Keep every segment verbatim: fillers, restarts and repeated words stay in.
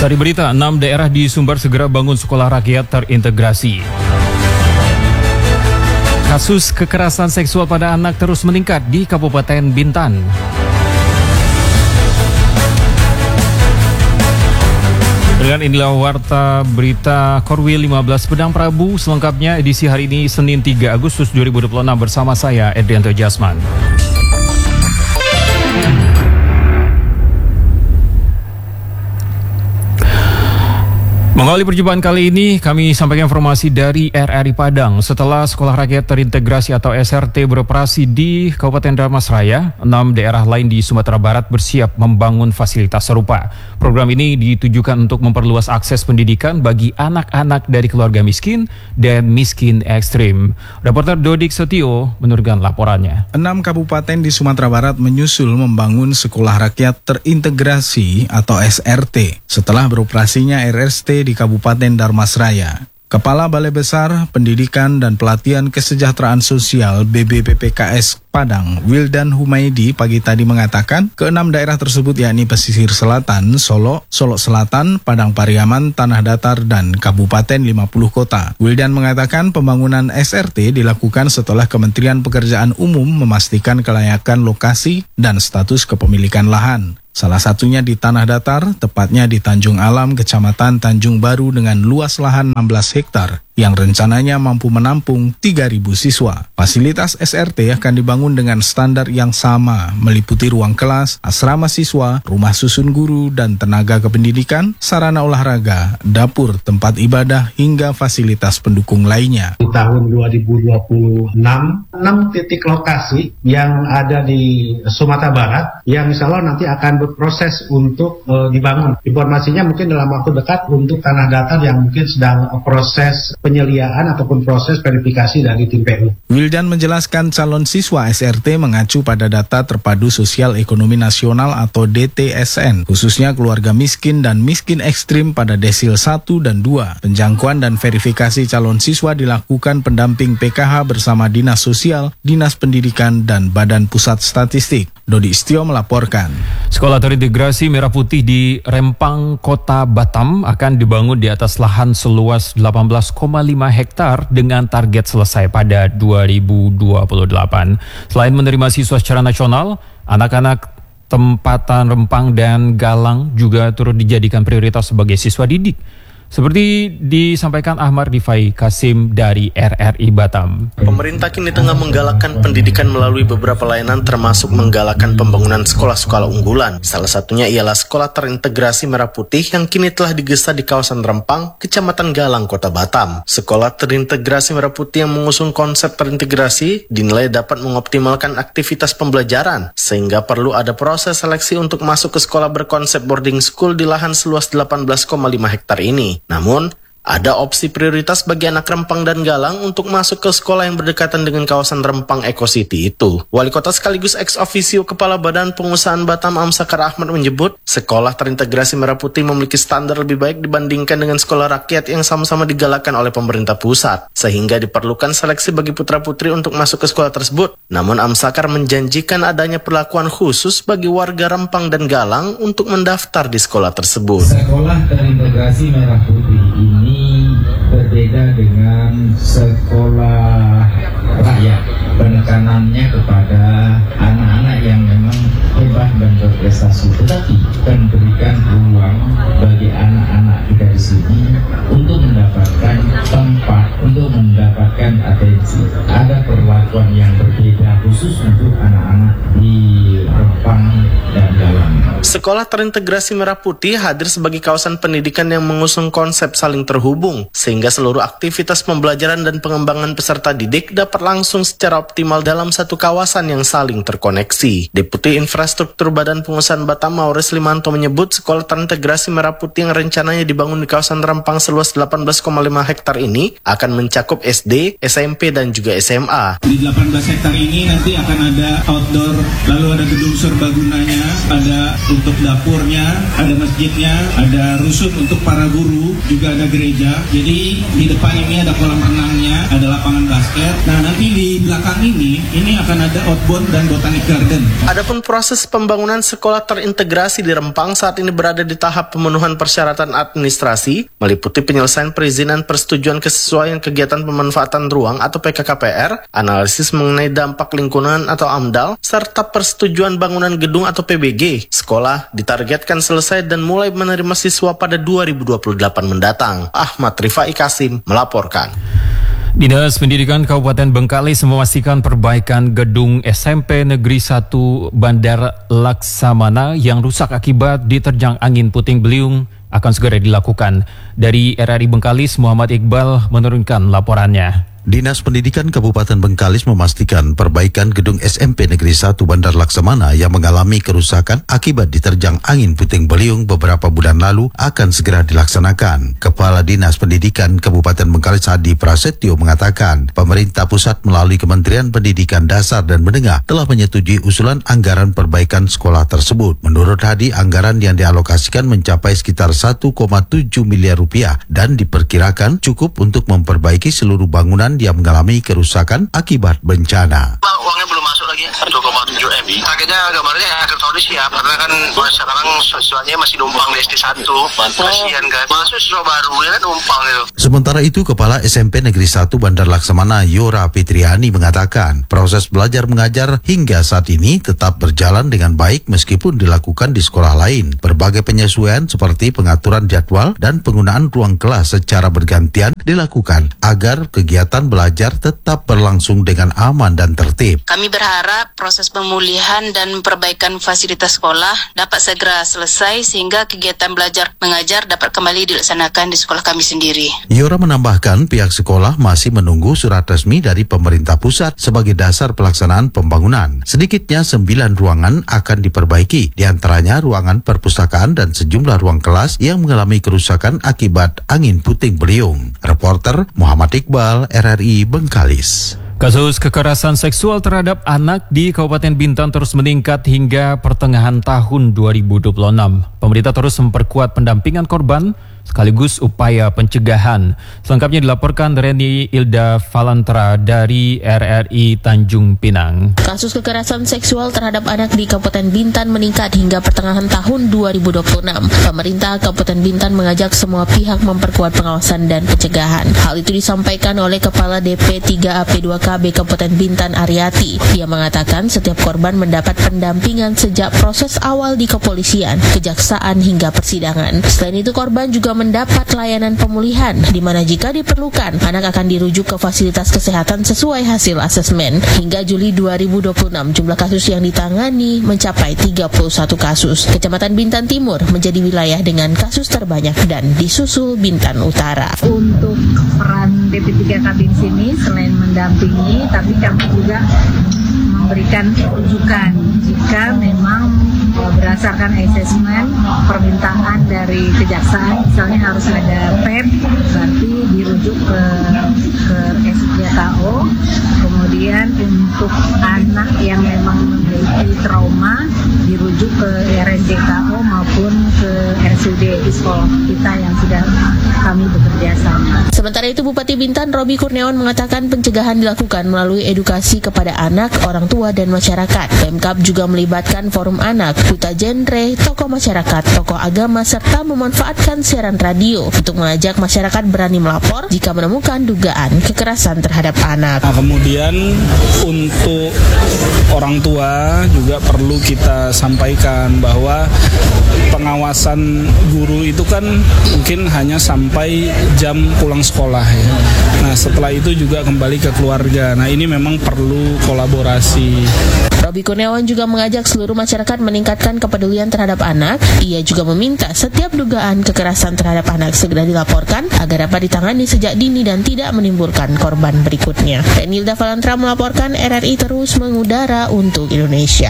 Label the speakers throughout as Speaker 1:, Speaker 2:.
Speaker 1: Dari berita, enam daerah di Sumbar segera bangun sekolah rakyat terintegrasi. Kasus kekerasan seksual pada anak terus meningkat di Kabupaten Bintan. Dengan inilah warta berita Korwil lima belas Pedang Prabu, selengkapnya edisi hari ini Senin tiga Agustus dua ribu dua puluh enam bersama saya Edrianto Jasman. Mengawali perjumpaan kali ini, kami sampaikan informasi dari R R I Padang. Setelah Sekolah Rakyat Terintegrasi atau S R T beroperasi di Kabupaten Dharmasraya, enam daerah lain di Sumatera Barat bersiap membangun fasilitas serupa. Program ini ditujukan untuk memperluas akses pendidikan bagi anak-anak dari keluarga miskin dan miskin ekstrim. Reporter Dodik Setio menurunkan laporannya.
Speaker 2: Enam kabupaten di Sumatera Barat menyusul membangun Sekolah Rakyat Terintegrasi atau S R T setelah beroperasinya R S T di Kabupaten Dharmasraya. Kepala Balai Besar Pendidikan dan Pelatihan Kesejahteraan Sosial B B P P K S Padang, Wildan Humaydi pagi tadi mengatakan keenam daerah tersebut yakni Pesisir Selatan, Solo, Solo Selatan, Padang Pariaman, Tanah Datar, dan Kabupaten lima puluh Kota. Wildan mengatakan pembangunan S R T dilakukan setelah Kementerian Pekerjaan Umum memastikan kelayakan lokasi dan status kepemilikan lahan. Salah satunya di Tanah Datar, tepatnya di Tanjung Alam, Kecamatan Tanjung Baru dengan luas lahan enam belas hektar yang rencananya mampu menampung tiga ribu siswa. Fasilitas S R T akan dibangun dengan standar yang sama, meliputi ruang kelas, asrama siswa, rumah susun guru dan tenaga kependidikan, sarana olahraga, dapur, tempat ibadah, hingga fasilitas pendukung lainnya.
Speaker 3: Di tahun dua ribu dua puluh enam, enam titik lokasi yang ada di Sumatera Barat yang insya Allah nanti akan berproses untuk uh, dibangun. Informasinya mungkin dalam waktu dekat untuk Tanah Datar yang mungkin sedang uh, proses penyeliaan ataupun proses verifikasi dari tim P U.
Speaker 2: Wildan menjelaskan calon siswa S R T mengacu pada data Terpadu Sosial Ekonomi Nasional atau D T S N, khususnya keluarga miskin dan miskin ekstrim pada desil satu dan dua. Penjangkauan dan verifikasi calon siswa dilakukan pendamping P K H bersama Dinas Sosial, Dinas Pendidikan, dan Badan Pusat Statistik. Dodi Setio melaporkan.
Speaker 1: Sekolah terintegrasi Merah Putih di Rempang, Kota Batam akan dibangun di atas lahan seluas delapan belas koma lima hektar dengan target selesai pada dua ribu dua puluh delapan. Selain menerima siswa secara nasional, anak-anak tempatan Rempang dan Galang juga turut dijadikan prioritas sebagai siswa didik. Seperti disampaikan Ahmad Rifai Kasim dari R R I Batam.
Speaker 4: Pemerintah kini tengah menggalakkan pendidikan melalui beberapa layanan termasuk menggalakkan pembangunan sekolah-sekolah unggulan. Salah satunya ialah Sekolah Terintegrasi Merah Putih yang kini telah digesa di kawasan Rempang, Kecamatan Galang, Kota Batam. Sekolah Terintegrasi Merah Putih yang mengusung konsep terintegrasi dinilai dapat mengoptimalkan aktivitas pembelajaran, sehingga perlu ada proses seleksi untuk masuk ke sekolah berkonsep boarding school di lahan seluas delapan belas koma lima hektar ini. Namun, ada opsi prioritas bagi anak Rempang dan Galang untuk masuk ke sekolah yang berdekatan dengan kawasan Rempang Eco City itu. Wali Kota sekaligus ex officio Kepala Badan Pengusahaan Batam Amsakar Ahmad menyebut, Sekolah Terintegrasi Merah Putih memiliki standar lebih baik dibandingkan dengan sekolah rakyat yang sama-sama digalakkan oleh pemerintah pusat, sehingga diperlukan seleksi bagi putra-putri untuk masuk ke sekolah tersebut. Namun Amsakar menjanjikan adanya perlakuan khusus bagi warga Rempang dan Galang untuk mendaftar di sekolah tersebut.
Speaker 5: Sekolah Terintegrasi Merah Putih ini berbeda dengan sekolah rakyat. Penekanannya kepada anak-anak yang memang hebat dan berprestasi, tetapi memberikan ruang bagi anak-anak kita di sini untuk mendapatkan tempat, untuk mendapatkan atensi. Ada perlakuan yang berbeda khusus untuk anak-anak di Rempang dan Galang.
Speaker 4: Sekolah Terintegrasi Merah Putih hadir sebagai kawasan pendidikan yang mengusung konsep saling terhubung, sehingga seluruh aktivitas pembelajaran dan pengembangan peserta didik dapat langsung secara optimal dalam satu kawasan yang saling terkoneksi. Deputi Infrastruktur Badan Pengusahaan Batam Maurice Limanto menyebut Sekolah Terintegrasi Merah Putih yang rencananya dibangun di kawasan Rempang seluas delapan belas koma lima hektar ini akan mencakup S D, S M P, dan juga S M A.
Speaker 6: Di delapan belas hektar ini nanti akan ada outdoor, lalu ada gedung serbagunanya, ada untuk dapurnya, ada masjidnya, ada rusuk untuk para guru, juga ada gereja. Jadi di depan ini ada kolam renangnya, ada lapangan basket. Nah, nanti di belakang ini, ini akan ada outbound dan botanic garden.
Speaker 4: Adapun proses pembangunan sekolah terintegrasi di Rempang saat ini berada di tahap pemenuhan persyaratan administrasi, meliputi penyelesaian perizinan persetujuan kesesuaian kegiatan pemanfaatan ruang atau P K K P R, analisis mengenai dampak lingkungan atau AMDAL, serta persetujuan bangunan gedung atau P B G. Sekolah ditargetkan selesai dan mulai menerima siswa pada dua ribu dua puluh delapan mendatang. Ahmad Rifai Kasim melaporkan.
Speaker 1: Dinas Pendidikan Kabupaten Bengkalis memastikan perbaikan gedung S M P Negeri satu Bandar Laksamana yang rusak akibat diterjang angin puting beliung akan segera dilakukan. Dari R R I Bengkalis, Muhammad Iqbal menurunkan laporannya.
Speaker 7: Dinas Pendidikan Kabupaten Bengkalis memastikan perbaikan gedung S M P Negeri satu Bandar Laksamana yang mengalami kerusakan akibat diterjang angin puting beliung beberapa bulan lalu akan segera dilaksanakan. Kepala Dinas Pendidikan Kabupaten Bengkalis Hadi Prasetyo mengatakan pemerintah pusat melalui Kementerian Pendidikan Dasar dan Menengah telah menyetujui usulan anggaran perbaikan sekolah tersebut. Menurut Hadi, anggaran yang dialokasikan mencapai sekitar satu koma tujuh miliar rupiah dan diperkirakan cukup untuk memperbaiki seluruh bangunan yang mengalami kerusakan akibat bencana.
Speaker 8: Uangnya belum masuk lagi satu koma tujuh M. Targetnya gambarnya akhir tahun ini siap karena kan sekarang siswanya masih numpang di S D satu. Kasihan kan. Masuk siswa baru ya kan numpang itu.
Speaker 7: Sementara itu, Kepala S M P Negeri satu Bandar Laksamana Yora Fitriani mengatakan proses belajar mengajar hingga saat ini tetap berjalan dengan baik meskipun dilakukan di sekolah lain. Berbagai penyesuaian seperti pengaturan jadwal dan penggunaan ruang kelas secara bergantian dilakukan agar kegiatan belajar tetap berlangsung dengan aman dan tertib.
Speaker 9: Kami berharap proses pemulihan dan perbaikan fasilitas sekolah dapat segera selesai sehingga kegiatan belajar mengajar dapat kembali dilaksanakan di sekolah kami sendiri.
Speaker 7: Yora menambahkan pihak sekolah masih menunggu surat resmi dari pemerintah pusat sebagai dasar pelaksanaan pembangunan. Sedikitnya sembilan ruangan akan diperbaiki, diantaranya ruangan perpustakaan dan sejumlah ruang kelas yang mengalami kerusakan akibat angin puting beliung. Reporter Muhammad Iqbal, R R I Bengkalis.
Speaker 1: Kasus kekerasan seksual terhadap anak di Kabupaten Bintan terus meningkat hingga pertengahan tahun dua ribu dua puluh enam. Pemerintah terus memperkuat pendampingan korban sekaligus upaya pencegahan. Selengkapnya dilaporkan Reni Ilda Valantra dari R R I Tanjung Pinang.
Speaker 10: Kasus kekerasan seksual terhadap anak di Kabupaten Bintan meningkat hingga pertengahan tahun dua ribu dua puluh enam. Pemerintah Kabupaten Bintan mengajak semua pihak memperkuat pengawasan dan pencegahan. Hal itu disampaikan oleh Kepala D P tiga A P dua K B Kabupaten Bintan Ariati. Dia mengatakan setiap korban mendapat pendampingan sejak proses awal di kepolisian, kejaksaan hingga persidangan. Selain itu, korban juga mendapat layanan pemulihan, di mana jika diperlukan, anak akan dirujuk ke fasilitas kesehatan sesuai hasil asesmen. Hingga Juli dua ribu dua puluh enam, jumlah kasus yang ditangani mencapai tiga puluh satu kasus. Kecamatan Bintan Timur menjadi wilayah dengan kasus terbanyak dan disusul Bintan Utara.
Speaker 11: Untuk peran D P tiga K B di sini, selain mendampingi, tapi kami juga memberikan rujukan jika memang berdasarkan asesmen permintaan dari kejaksaan, misalnya harus ada P E P, berarti dirujuk ke ke S J K O. Kemudian untuk anak yang memang memiliki trauma dirujuk ke R S J K O maupun ke R S U D di sekolah kita yang sudah kami bekerja sama.
Speaker 10: Sementara itu, Bupati Bintan Robi Kurniawan mengatakan pencegahan dilakukan melalui edukasi kepada anak, orang tua, dan masyarakat. Pemkab juga melibatkan forum anak, duta genre, tokoh masyarakat, tokoh agama, serta memanfaatkan siaran radio untuk mengajak masyarakat berani melapor jika menemukan dugaan kekerasan terhadap anak.
Speaker 12: Nah, kemudian untuk orang tua juga perlu kita sampaikan bahwa pengawasan guru itu kan mungkin hanya sampai jam pulang sekolah ya. Nah, setelah itu juga kembali ke keluarga. Nah, ini memang perlu kolaborasi.
Speaker 10: Robi Kurniawan juga mengajak seluruh masyarakat meningkatkan kepedulian terhadap anak. Ia juga meminta setiap dugaan kekerasan terhadap anak segera dilaporkan agar dapat ditangani sejak dini dan tidak menimbulkan korban berikutnya. Renilda Valantra melaporkan, R R I terus mengudara untuk Indonesia.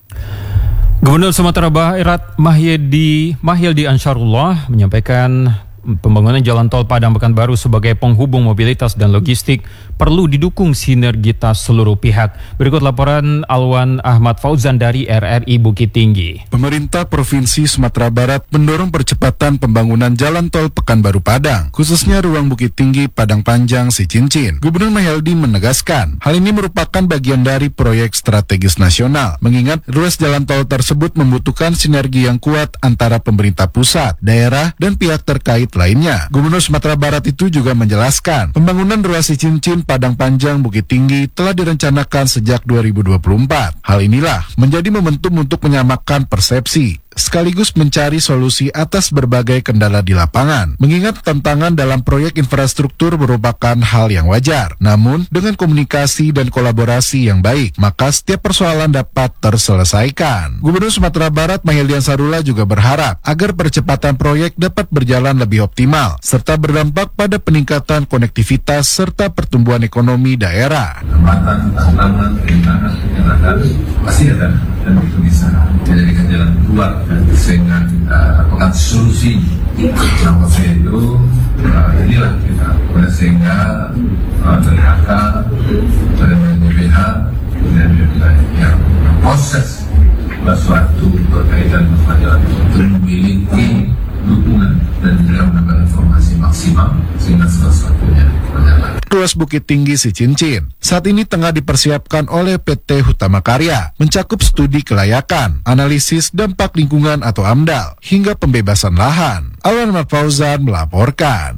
Speaker 1: Gubernur Sumatera Barat Mahyildi Mahyildi Ansarullah menyampaikan Pembangunan jalan tol Padang Pekanbaru sebagai penghubung mobilitas dan logistik perlu didukung sinergitas seluruh pihak. Berikut laporan Alwan Ahmad Fauzan dari R R I Bukit Tinggi.
Speaker 13: Pemerintah Provinsi Sumatera Barat mendorong percepatan pembangunan jalan tol Pekanbaru Padang, khususnya ruang Bukit Tinggi Padang Panjang Sicincin. Gubernur Mahyaldi menegaskan, hal ini merupakan bagian dari proyek strategis nasional, mengingat ruas jalan tol tersebut membutuhkan sinergi yang kuat antara pemerintah pusat, daerah, dan pihak terkait lainnya. Gubernur Sumatera Barat itu juga menjelaskan, pembangunan ruas Sicincin Padang Panjang Bukit Tinggi telah direncanakan sejak dua ribu dua puluh empat. Hal inilah menjadi momentum untuk menyamakan persepsi sekaligus mencari solusi atas berbagai kendala di lapangan. Mengingat tantangan dalam proyek infrastruktur merupakan hal yang wajar. Namun, dengan komunikasi dan kolaborasi yang baik, maka setiap persoalan dapat terselesaikan. Gubernur Sumatera Barat Mahyaldi Ansarullah juga berharap agar percepatan proyek dapat berjalan lebih optimal, serta berdampak pada peningkatan konektivitas serta pertumbuhan ekonomi daerah.
Speaker 14: Hambatan, tantangan, rintangan yang ada pasti ada, dan itu bisa menjadikan jalan keluar, dan sehingga kita lakukan solusi. Nah, maksudnya itu uh, inilah kita sehingga uh, dari H K, dari B P H, dan juga yang proses sesuatu berkaitan dengan jalan itu memiliki dukungan dan juga mendapat informasi maksimal sehingga sesuatunya berjalan.
Speaker 13: Ruas Bukit Tinggi Sicincin saat ini tengah dipersiapkan oleh P T Hutama Karya, mencakup studi kelayakan, analisis dampak lingkungan atau AMDAL, hingga pembebasan lahan. Alwan Ahmad Fauzan melaporkan.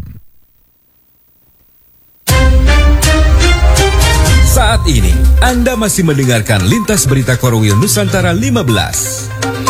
Speaker 15: Saat ini, Anda masih mendengarkan Lintas Berita Korwil Nusantara lima belas.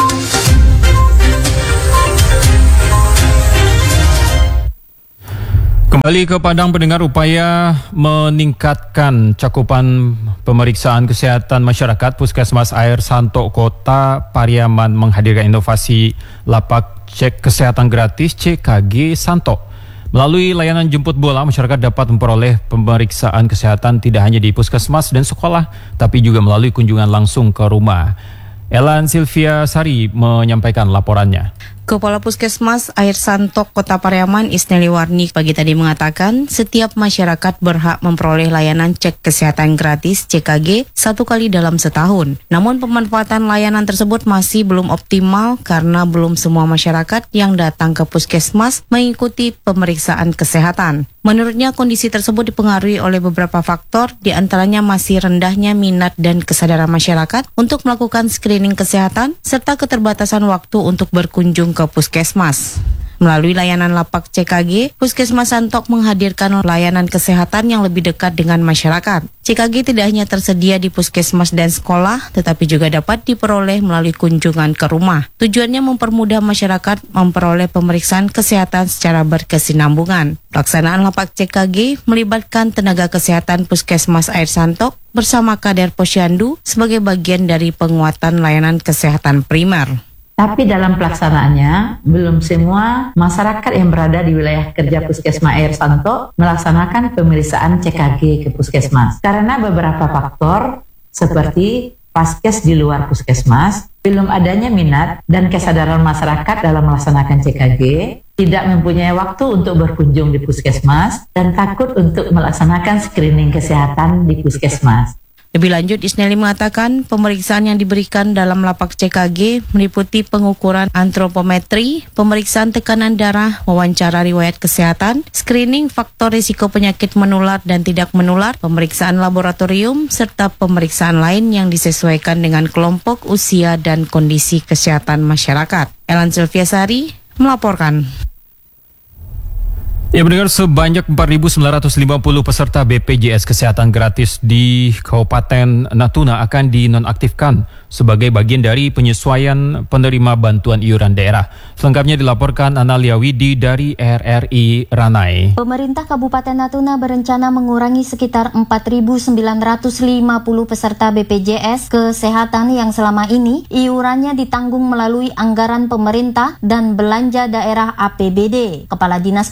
Speaker 1: Kembali ke Padang, pendengar, upaya meningkatkan cakupan pemeriksaan kesehatan masyarakat, Puskesmas Air Santo Kota Pariaman menghadirkan inovasi lapak cek kesehatan gratis C K G Santo. Melalui layanan jemput bola, masyarakat dapat memperoleh pemeriksaan kesehatan tidak hanya di puskesmas dan sekolah, tapi juga melalui kunjungan langsung ke rumah. Elan Sylvia Sari menyampaikan laporannya.
Speaker 16: Kepala Puskesmas Air Santo Kota Pariaman Isneli Warni pagi tadi mengatakan setiap masyarakat berhak memperoleh layanan cek kesehatan gratis C K G satu kali dalam setahun. Namun pemanfaatan layanan tersebut masih belum optimal karena belum semua masyarakat yang datang ke Puskesmas mengikuti pemeriksaan kesehatan. Menurutnya kondisi tersebut dipengaruhi oleh beberapa faktor, diantaranya masih rendahnya minat dan kesadaran masyarakat untuk melakukan screening kesehatan serta keterbatasan waktu untuk berkunjung ke Puskesmas. Melalui layanan lapak C K G, Puskesmas Santok menghadirkan layanan kesehatan yang lebih dekat dengan masyarakat. C K G tidak hanya tersedia di puskesmas dan sekolah, tetapi juga dapat diperoleh melalui kunjungan ke rumah. Tujuannya mempermudah masyarakat memperoleh pemeriksaan kesehatan secara berkesinambungan. Pelaksanaan lapak C K G melibatkan tenaga kesehatan Puskesmas Air Santok bersama Kader Posyandu sebagai bagian dari penguatan layanan kesehatan primer.
Speaker 17: Tapi dalam pelaksanaannya, belum semua masyarakat yang berada di wilayah kerja Puskesmas Air Santo melaksanakan pemeriksaan C K G ke Puskesmas. Karena beberapa faktor seperti paskes di luar Puskesmas, belum adanya minat dan kesadaran masyarakat dalam melaksanakan C K G, tidak mempunyai waktu untuk berkunjung di Puskesmas, dan takut untuk melaksanakan screening kesehatan di Puskesmas.
Speaker 16: Lebih lanjut, Isneli mengatakan pemeriksaan yang diberikan dalam lapak C K G meliputi pengukuran antropometri, pemeriksaan tekanan darah, wawancara riwayat kesehatan, screening faktor risiko penyakit menular dan tidak menular, pemeriksaan laboratorium, serta pemeriksaan lain yang disesuaikan dengan kelompok usia dan kondisi kesehatan masyarakat. Elan Sylvia Sari melaporkan.
Speaker 1: Ya, mendengar sebanyak empat ribu sembilan ratus lima puluh peserta B P J S Kesehatan gratis di Kabupaten Natuna akan dinonaktifkan sebagai bagian dari penyesuaian penerima bantuan iuran daerah. Selengkapnya dilaporkan Analia Widi dari R R I Ranai.
Speaker 18: Pemerintah Kabupaten Natuna berencana mengurangi sekitar empat ribu sembilan ratus lima puluh peserta B P J S Kesehatan yang selama ini iurannya ditanggung melalui anggaran pemerintah dan belanja daerah A P B D. Kepala Dinas Kesehatan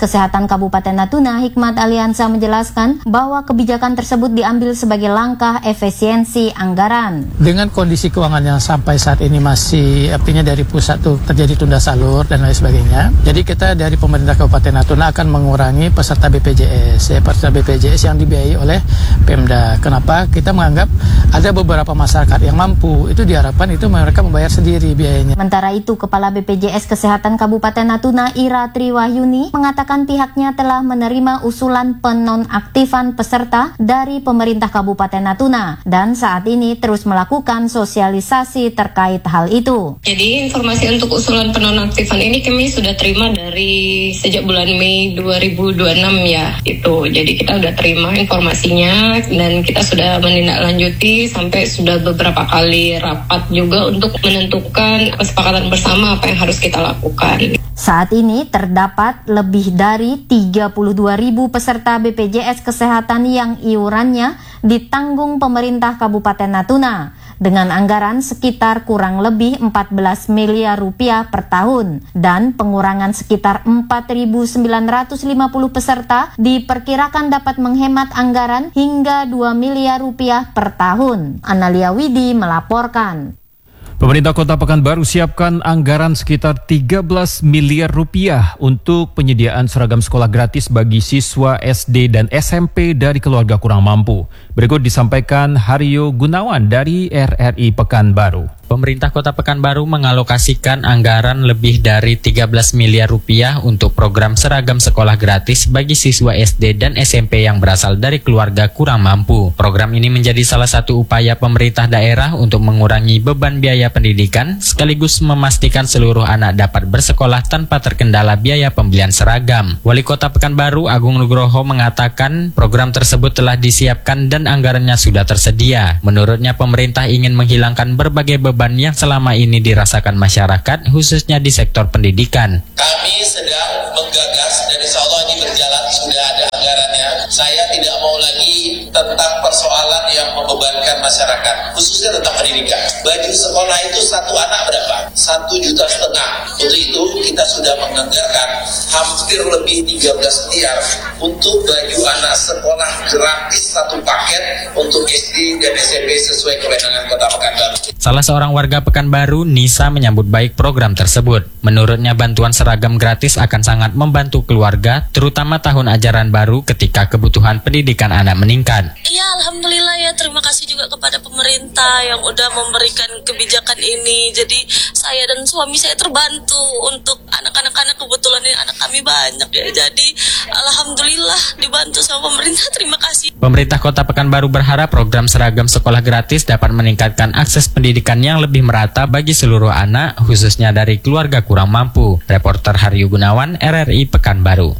Speaker 18: Kabupaten Natuna, Hikmat Aliansa menjelaskan bahwa kebijakan tersebut diambil sebagai langkah efisiensi anggaran.
Speaker 19: Dengan kondisi keuangan yang sampai saat ini masih artinya dari pusat tuh terjadi tunda salur dan lain sebagainya. Jadi kita dari pemerintah Kabupaten Natuna akan mengurangi peserta B P J S, ya, peserta B P J S yang dibiayai oleh Pemda. Kenapa? Kita menganggap ada beberapa masyarakat yang mampu, itu diharapkan itu mereka membayar sendiri biayanya.
Speaker 18: Sementara itu, Kepala B P J S Kesehatan Kabupaten Natuna Ira Triwahyuni mengatakan pihaknya telah menerima usulan penonaktifan peserta dari pemerintah Kabupaten Natuna dan saat ini terus melakukan sosialisasi terkait hal itu.
Speaker 20: Jadi informasi untuk usulan penonaktifan ini kami sudah terima dari sejak bulan Mei dua ribu dua puluh enam ya. Itu. Jadi kita sudah terima informasinya dan kita sudah menindaklanjuti sampai sudah beberapa kali rapat juga untuk menentukan kesepakatan bersama apa yang harus kita lakukan.
Speaker 18: Saat ini terdapat lebih dari tiga puluh dua ribu peserta B P J S Kesehatan yang iurannya ditanggung pemerintah Kabupaten Natuna dengan anggaran sekitar kurang lebih empat belas miliar rupiah per tahun dan pengurangan sekitar empat ribu sembilan ratus lima puluh peserta diperkirakan dapat menghemat anggaran hingga dua miliar rupiah per tahun. Analia Widi melaporkan.
Speaker 1: Pemerintah Kota Pekanbaru siapkan anggaran sekitar tiga belas miliar rupiah untuk penyediaan seragam sekolah gratis bagi siswa S D dan S M P dari keluarga kurang mampu. Berikut disampaikan Haryo Gunawan dari R R I Pekanbaru.
Speaker 21: Pemerintah Kota Pekanbaru mengalokasikan anggaran lebih dari tiga belas miliar rupiah untuk program seragam sekolah gratis bagi siswa S D dan S M P yang berasal dari keluarga kurang mampu. Program ini menjadi salah satu upaya pemerintah daerah untuk mengurangi beban biaya pendidikan sekaligus memastikan seluruh anak dapat bersekolah tanpa terkendala biaya pembelian seragam. Wali Kota Pekanbaru Agung Nugroho mengatakan program tersebut telah disiapkan dan anggarannya sudah tersedia. Menurutnya pemerintah ingin menghilangkan berbagai beban yang selama ini dirasakan masyarakat, khususnya di sektor pendidikan.
Speaker 22: Kami sedang menggagas dan insya Allah ini berjalan, sudah ada anggarannya. Saya tidak mau lagi tentang persoalan yang membebankan masyarakat, khususnya tentang pendidikan. Baju sekolah itu satu anak berapa? Satu juta setengah. Untuk itu kita sudah menganggarkan hampir lebih tiga belas miliar untuk baju anak sekolah gratis satu paket untuk S D dan S M P sesuai kewenangan Kota Pekanbaru.
Speaker 21: Salah seorang warga Pekanbaru, Nisa, menyambut baik program tersebut. Menurutnya bantuan seragam gratis akan sangat membantu keluarga, terutama tahun ajaran baru ketika kebutuhan pendidikan anak meningkat.
Speaker 23: Ya, alhamdulillah ya, terima kasih juga kepada pemerintah yang udah memberikan kebijakan ini. Jadi saya dan suami saya terbantu untuk anak-anak anak kebetulan ini anak kami banyak ya. Jadi alhamdulillah dibantu sama pemerintah. Terima kasih.
Speaker 21: Pemerintah Kota Pekanbaru berharap program seragam sekolah gratis dapat meningkatkan akses pendidikan yang lebih merata bagi seluruh anak, khususnya dari keluarga kurang mampu. Reporter Haryo Gunawan, R R I Pekanbaru.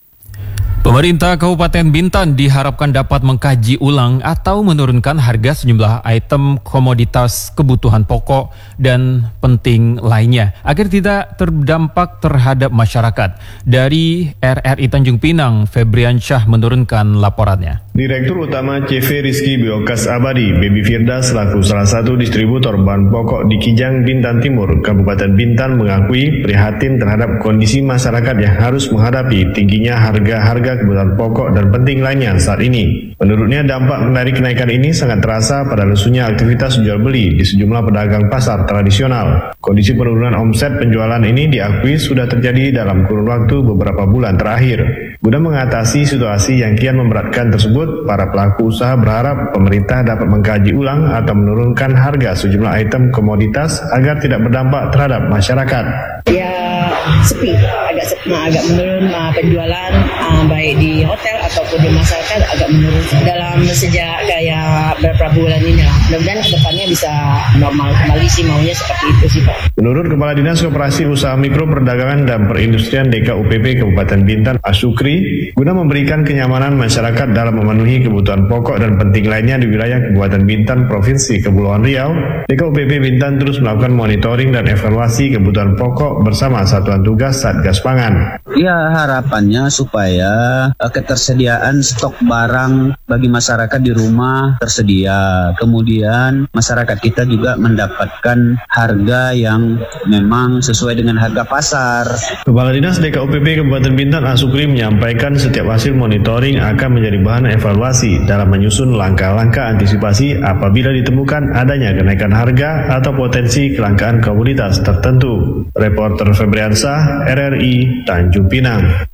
Speaker 1: Pemerintah Kabupaten Bintan diharapkan dapat mengkaji ulang atau menurunkan harga sejumlah item komoditas kebutuhan pokok dan penting lainnya agar tidak terdampak terhadap masyarakat. Dari R R I Tanjung Pinang, Febrian Syah menurunkan laporannya.
Speaker 24: Direktur Utama C V Rizky Biokas Abadi, Baby Firda selaku salah satu distributor bahan pokok di Kijang, Bintan Timur, Kabupaten Bintan mengakui prihatin terhadap kondisi masyarakat yang harus menghadapi tingginya harga-harga kebutuhan pokok dan penting lainnya saat ini. Menurutnya dampak dari kenaikan ini sangat terasa pada lesunya aktivitas jual beli di sejumlah pedagang pasar tradisional. Kondisi penurunan omset penjualan ini diakui sudah terjadi dalam kurun waktu beberapa bulan terakhir. Guna mengatasi situasi yang kian memberatkan tersebut, para pelaku usaha berharap pemerintah dapat mengkaji ulang atau menurunkan harga sejumlah item komoditas agar tidak berdampak terhadap masyarakat.
Speaker 25: Ya sepi, agak sepi, agak menurun uh, penjualan uh, baik di hotel ataupun di masyarakat agak menurun dalam sejak kayak beberapa bulan ini lah. Mudah-mudahan kedepannya bisa normal kembali sih, maunya seperti itu sih Pak.
Speaker 24: Menurut Kepala Dinas Koperasi Usaha Mikro Perdagangan dan Perindustrian D K U P P Kabupaten Bintan Asukri, guna memberikan kenyamanan masyarakat dalam memenuhi kebutuhan pokok dan penting lainnya di wilayah Kabupaten Bintan Provinsi Kepulauan Riau, D K U P P Bintan terus melakukan monitoring dan evaluasi kebutuhan pokok bersama Satuan Tugas Satgas Pangan.
Speaker 2: Ya, harapannya supaya uh, ketersediaan stok barang bagi masyarakat di rumah tersedia. Kemudian masyarakat kita juga mendapatkan harga yang memang sesuai dengan harga pasar.
Speaker 24: Kepala Dinas D K U P P Kabupaten Bintan Asukri menyampaikan setiap hasil monitoring akan menjadi bahan evaluasi dalam menyusun langkah-langkah antisipasi apabila ditemukan adanya kenaikan harga atau potensi kelangkaan komoditas tertentu. Reporter Febriansah, R R I, Tanjung Pinang.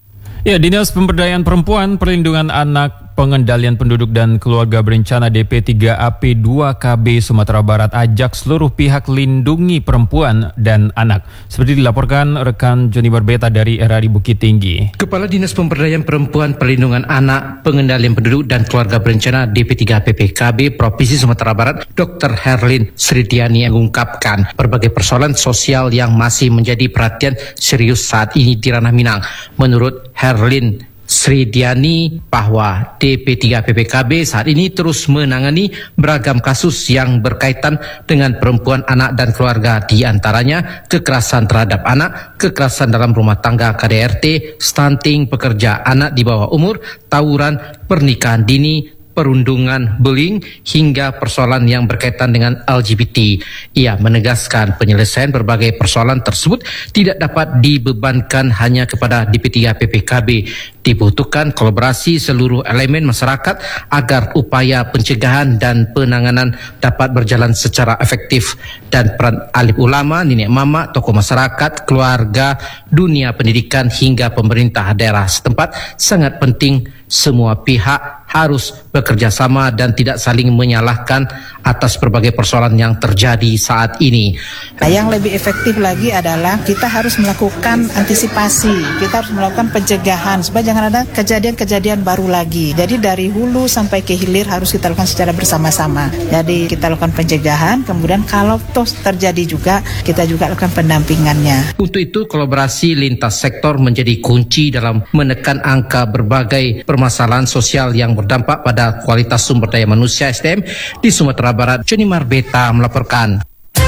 Speaker 1: Ya, Dinas Pemberdayaan Perempuan, Perlindungan Anak, Pengendalian Penduduk dan Keluarga Berencana D P tiga A P dua K B Sumatera Barat ajak seluruh pihak lindungi perempuan dan anak. Seperti dilaporkan rekan Joni Barbeta dari R R I Bukit Tinggi.
Speaker 3: Kepala Dinas Pemberdayaan Perempuan, Perlindungan Anak, Pengendalian Penduduk dan Keluarga Berencana D P tiga A P P K B Provinsi Sumatera Barat, Doktor Herlin Sridiani mengungkapkan berbagai persoalan sosial yang masih menjadi perhatian serius saat ini di ranah Minang. Menurut Herlin Sridiani bahwa D P tiga A P P K B saat ini terus menangani beragam kasus yang berkaitan dengan perempuan, anak dan keluarga, di antaranya kekerasan terhadap anak, kekerasan dalam rumah tangga K D R T, stunting, pekerja anak di bawah umur, tawuran, pernikahan dini, perundungan, bullying, hingga persoalan yang berkaitan dengan L G B T. Ia menegaskan penyelesaian berbagai persoalan tersebut tidak dapat dibebankan hanya kepada D P tiga A P P K B. Dibutuhkan kolaborasi seluruh elemen masyarakat agar upaya pencegahan dan penanganan dapat berjalan secara efektif, dan peran alim ulama, nenek mama, tokoh masyarakat, keluarga, dunia pendidikan hingga pemerintah daerah setempat sangat penting. Semua pihak harus bekerja sama dan tidak saling menyalahkan atas berbagai persoalan yang terjadi saat ini.
Speaker 4: Nah, yang lebih efektif lagi adalah kita harus melakukan antisipasi, kita harus melakukan pencegahan supaya jangan ada kejadian-kejadian baru lagi. Jadi dari hulu sampai ke hilir harus kita lakukan secara bersama-sama. Jadi kita lakukan pencegahan, kemudian kalau toh terjadi juga kita juga lakukan pendampingannya.
Speaker 3: Untuk itu kolaborasi lintas sektor menjadi kunci dalam menekan angka berbagai permasalahan sosial yang berdampak pada kualitas sumber daya manusia S D M di Sumatera Barat. Joni Marbeta melaporkan.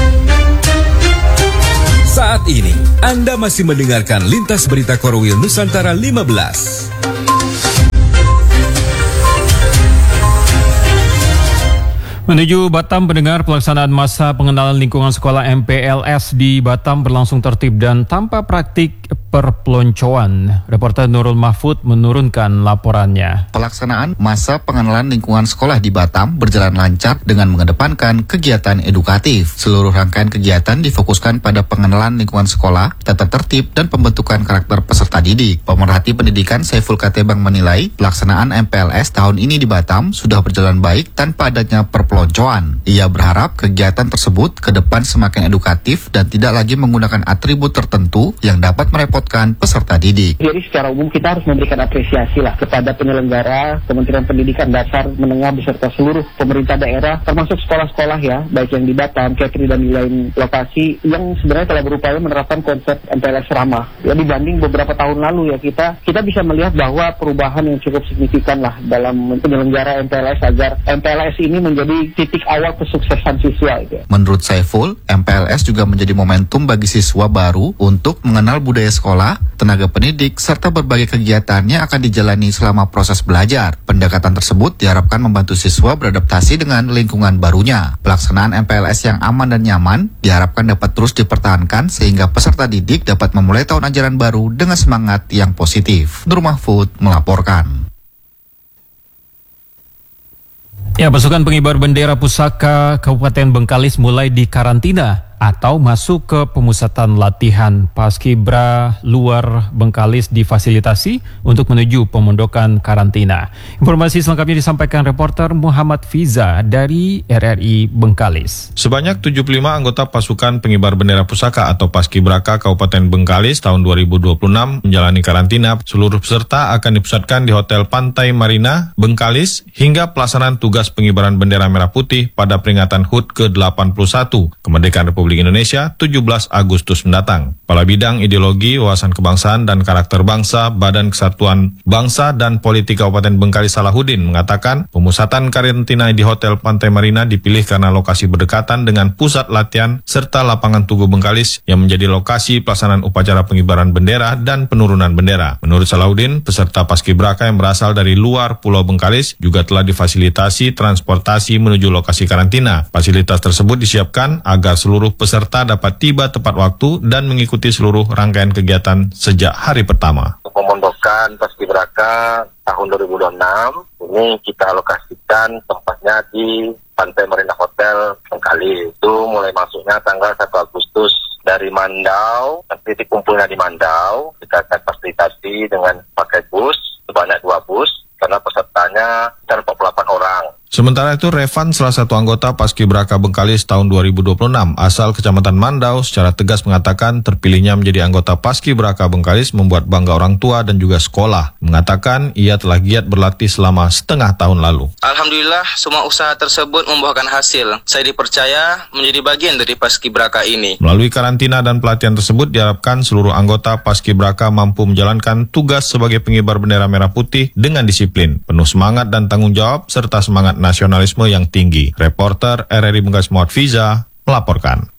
Speaker 15: Saat ini Anda masih mendengarkan Lintas Berita Korwil Nusantara lima belas.
Speaker 1: Menuju Batam, pendengar, pelaksanaan masa pengenalan lingkungan sekolah M P L S di Batam berlangsung tertib dan tanpa praktik perpeloncoan. Reporter Nurul Mahfud menurunkan laporannya.
Speaker 5: Pelaksanaan masa pengenalan lingkungan sekolah di Batam berjalan lancar dengan mengedepankan kegiatan edukatif. Seluruh rangkaian kegiatan difokuskan pada pengenalan lingkungan sekolah, tata tertib, dan pembentukan karakter peserta didik. Pemerhati pendidikan Saiful Katebang menilai pelaksanaan M P L S tahun ini di Batam sudah berjalan baik tanpa adanya perpeloncoan. Ia berharap kegiatan tersebut ke depan semakin edukatif dan tidak lagi menggunakan atribut tertentu yang dapat merepotkan peserta didik.
Speaker 6: Jadi secara umum kita harus memberikan apresiasi lah kepada penyelenggara, Kementerian Pendidikan Dasar, Menengah beserta seluruh pemerintah daerah, termasuk sekolah-sekolah ya, baik yang di Batam, Kepri dan di lain lokasi yang sebenarnya telah berupaya menerapkan konsep M P L S ramah. Ya, dibanding beberapa tahun lalu ya kita kita bisa melihat bahwa perubahan yang cukup signifikan lah dalam penyelenggara M P L S agar M P L S ini menjadi titik awal kesuksesan siswa. Gitu.
Speaker 5: Menurut Saiful, M P L S juga menjadi momentum bagi siswa baru untuk mengenal budaya sekolah, tenaga pendidik, serta berbagai kegiatan yang akan dijalani selama proses belajar. Pendekatan tersebut diharapkan membantu siswa beradaptasi dengan lingkungan barunya. Pelaksanaan M P L S yang aman dan nyaman diharapkan dapat terus dipertahankan sehingga peserta didik dapat memulai tahun ajaran baru dengan semangat yang positif. Nur Mahfud melaporkan.
Speaker 1: Ya, pasukan pengibar bendera pusaka Kabupaten Bengkalis mulai dikarantina atau masuk ke pemusatan latihan. Paskibra luar Bengkalis difasilitasi untuk menuju pemondokan karantina. Informasi selengkapnya disampaikan reporter Muhammad Fiza dari R R I Bengkalis.
Speaker 26: Sebanyak tujuh puluh lima anggota pasukan pengibar bendera pusaka atau Paskibraka Kabupaten Bengkalis tahun dua ribu dua puluh enam menjalani karantina. Seluruh peserta akan dipusatkan di Hotel Pantai Marina, Bengkalis hingga pelaksanaan tugas pengibaran bendera merah putih pada peringatan H U T ke delapan puluh satu, Kemerdekaan Republik Republik Indonesia tujuh belas Agustus mendatang. Kepala Bidang Ideologi, Wawasan Kebangsaan dan Karakter Bangsa Badan Kesatuan Bangsa dan Politik Kabupaten Bengkalis Salahuddin mengatakan pemusatan karantina di Hotel Pantai Marina dipilih karena lokasi berdekatan dengan pusat latihan serta lapangan Tugu Bengkalis yang menjadi lokasi pelaksanaan upacara pengibaran bendera dan penurunan bendera. Menurut Salahuddin, peserta paskibraka yang berasal dari luar Pulau Bengkalis juga telah difasilitasi transportasi menuju lokasi karantina. Fasilitas tersebut disiapkan agar seluruh peserta dapat tiba tepat waktu dan mengikuti seluruh rangkaian kegiatan sejak hari pertama.
Speaker 7: Pemondokan paskibraka tahun dua ribu dua puluh enam ini kita alokasikan tempatnya di Pantai Marina Hotel Bengkalis. Itu mulai masuknya tanggal satu Agustus dari Mandau, titik kumpulnya di Mandau. Kita akan fasilitasi dengan pakai bus sebanyak dua bus karena pesertanya empat puluh delapan orang.
Speaker 26: Sementara itu, Revan, salah satu anggota Paskibraka Bengkalis tahun dua ribu dua puluh enam asal Kecamatan Mandau, secara tegas mengatakan terpilihnya menjadi anggota Paskibraka Bengkalis membuat bangga orang tua dan juga sekolah. Mengatakan ia telah giat berlatih selama setengah tahun lalu.
Speaker 8: Alhamdulillah, semua usaha tersebut membuahkan hasil. Saya dipercaya menjadi bagian dari Paskibraka ini.
Speaker 26: Melalui karantina dan pelatihan tersebut, diharapkan seluruh anggota Paskibraka mampu menjalankan tugas sebagai pengibar bendera merah putih dengan disiplin, penuh semangat dan tanggung jawab, serta semangat nasionalisme yang tinggi. Reporter R R I Bengkalis Muhammad Fiza melaporkan.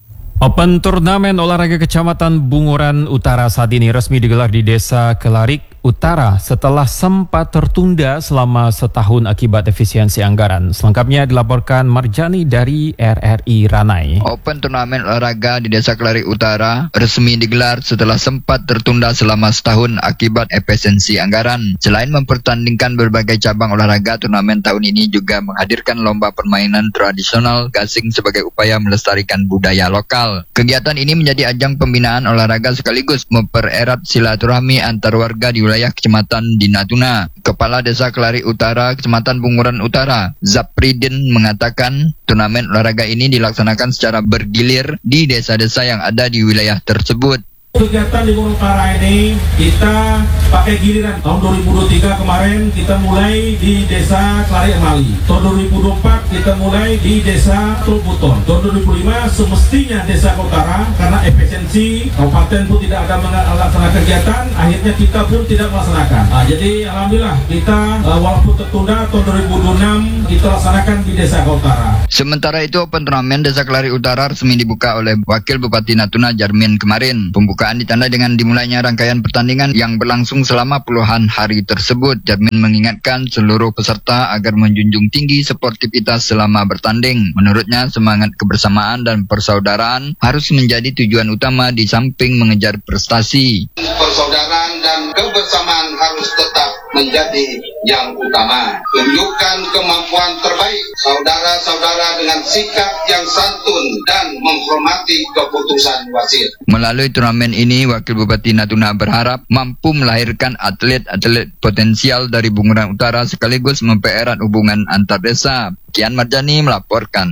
Speaker 1: Open Turnamen Olahraga Kecamatan Bunguran Utara saat ini resmi digelar di Desa Kelarik Utara setelah sempat tertunda selama setahun akibat efisiensi anggaran. Selengkapnya dilaporkan Marjani dari R R I Ranai.
Speaker 9: Open Turnamen Olahraga di Desa Kelarik Utara resmi digelar setelah sempat tertunda selama setahun akibat efisiensi anggaran. Selain mempertandingkan berbagai cabang olahraga, turnamen tahun ini juga menghadirkan lomba permainan tradisional gasing sebagai upaya melestarikan budaya lokal. Kegiatan ini menjadi ajang pembinaan olahraga sekaligus mempererat silaturahmi antar warga di wilayah Kecamatan di Natuna. Kepala Desa Kelarik Utara, Kecamatan Bunguran Utara, Zapridin mengatakan turnamen olahraga ini dilaksanakan secara bergilir di desa-desa yang ada di wilayah tersebut.
Speaker 10: Kegiatan di Bunguran Utara ini kita pakai giliran. Tahun dua ribu dua puluh tiga kemarin kita mulai di Desa Kelarik Mali. Tahun dua ribu dua puluh empat kita mulai di Desa Tulbuton. Tahun dua ribu lima semestinya Desa Utara karena efisiensi kabupaten pun tidak ada melaksanakan kegiatan, akhirnya kita pun tidak melaksanakan. Nah, jadi alhamdulillah kita walaupun tertunda tahun dua ribu dua puluh enam kita laksanakan di Desa Utara.
Speaker 9: Sementara itu, Open Turnamen Desa Kelarik Utara resmi dibuka oleh Wakil Bupati Natuna Jarmin kemarin. Pembukaan ditandai dengan dimulainya rangkaian pertandingan yang berlangsung selama puluhan hari tersebut. Jarmin mengingatkan seluruh peserta agar menjunjung tinggi sportivitas selama bertanding. Menurutnya, semangat kebersamaan dan persaudaraan harus menjadi tujuan utama di samping mengejar prestasi.
Speaker 11: Persaudaraan dan kebersamaan harus tetap menjadi yang utama. Tunjukkan kemampuan terbaik saudara-saudara dengan sikap yang santun dan menghormati keputusan wasit.
Speaker 9: Melalui turnamen ini, Wakil Bupati Natuna berharap mampu melahirkan atlet-atlet potensial dari Bunguran Utara sekaligus mempererat hubungan antar desa. Kian Marjani melaporkan.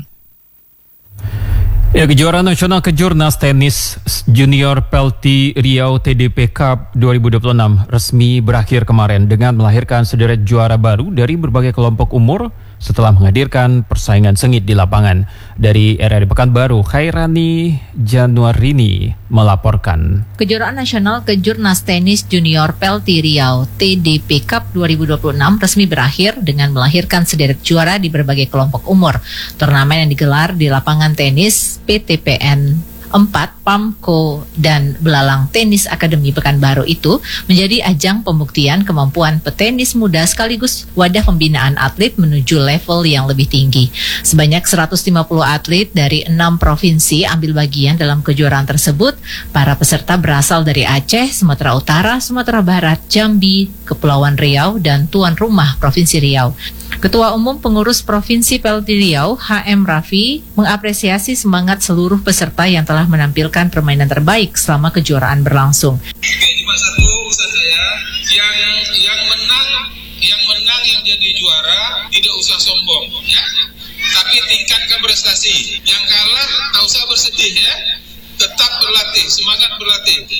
Speaker 1: Ya, kejuaraan nasional kejurnas tenis junior Pelti Riau T D P Cup dua ribu dua puluh enam resmi berakhir kemarin dengan melahirkan sederet juara baru dari berbagai kelompok umur setelah menghadirkan persaingan sengit di lapangan. Dari R R I Pekanbaru, Khairani Januarini melaporkan.
Speaker 12: Kejuaraan nasional kejurnas tenis junior Pelti Riau T D P Cup dua ribu dua puluh enam resmi berakhir dengan melahirkan sederet juara di berbagai kelompok umur. Turnamen yang digelar di lapangan tenis P T P N empat, Pamko, dan Belalang Tenis Akademi Pekanbaru itu menjadi ajang pembuktian kemampuan petenis muda sekaligus wadah pembinaan atlet menuju level yang lebih tinggi. Sebanyak seratus lima puluh atlet dari enam provinsi ambil bagian dalam kejuaraan tersebut. Para peserta berasal dari Aceh, Sumatera Utara, Sumatera Barat, Jambi, Kepulauan Riau, dan tuan rumah Provinsi Riau. Ketua Umum Pengurus Provinsi Pelti Riau, H M Raffi, mengapresiasi semangat seluruh peserta yang telah menampilkan permainan terbaik selama kejuaraan berlangsung.
Speaker 11: Cuma satu usaha saya, yang yang menang, yang menang yang jadi juara tidak usah sombong, ya. Tapi tingkatkan prestasi. Yang kalah tak usah bersedih, ya. Tetap berlatih, semangat berlatih.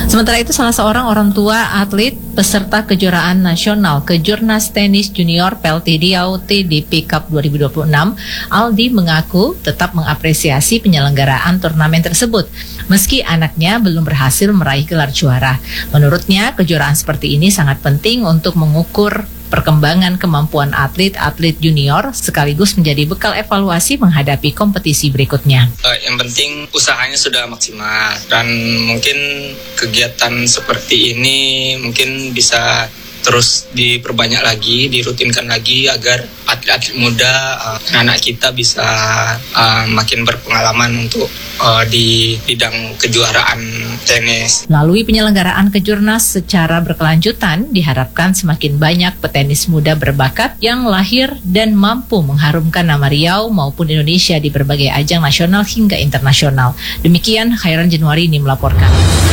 Speaker 12: Sementara itu, salah seorang orang tua atlet peserta kejuaraan nasional Kejurnas Tenis Junior Pelti Riau T D P Cup dua ribu dua puluh enam, Aldi mengaku tetap mengapresiasi penyelenggaraan turnamen tersebut, meski anaknya belum berhasil meraih gelar juara. Menurutnya, kejuaraan seperti ini sangat penting untuk mengukur perkembangan kemampuan atlet-atlet junior sekaligus menjadi bekal evaluasi menghadapi kompetisi berikutnya.
Speaker 13: Uh, yang penting usahanya sudah maksimal dan mungkin kegiatan seperti ini mungkin bisa terus diperbanyak lagi, dirutinkan lagi agar atlet-atlet muda, uh, anak kita bisa uh, makin berpengalaman untuk uh, di bidang kejuaraan tenis.
Speaker 12: Melalui penyelenggaraan kejurnas secara berkelanjutan, diharapkan semakin banyak petenis muda berbakat yang lahir dan mampu mengharumkan nama Riau maupun Indonesia di berbagai ajang nasional hingga internasional. Demikian, Khairan Januari ini melaporkan.